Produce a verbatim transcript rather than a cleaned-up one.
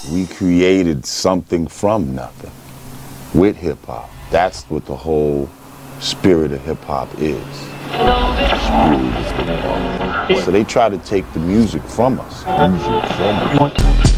We created something from nothing with hip hop. That's what the whole spirit of hip hop is. So they try to take the music from us. Music from us.